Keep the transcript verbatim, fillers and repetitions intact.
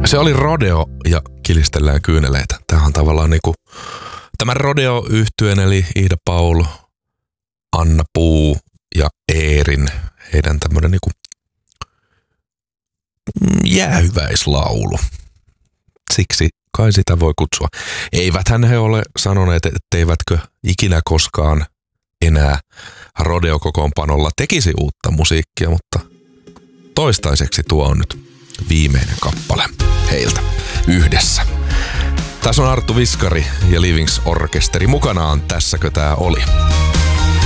Se oli Rodeo ja Kilistellään kyyneleitä. Tämä on tavallaan niinku tämän Rodeo-yhtyeen eli Iida Paul, Anna Puu ja Eerin, heidän tämmönen niinku jäähyväislaulu. Siksi kai sitä voi kutsua. Eiväthän he ole sanoneet, etteivätkö ikinä koskaan enää Rodeo-kokoonpanolla tekisi uutta musiikkia, mutta toistaiseksi tuo on nyt viimeinen kappale heiltä yhdessä. Tässä on Arttu Viskari ja Livings Orkesteri mukanaan. Tässäkö tää oli?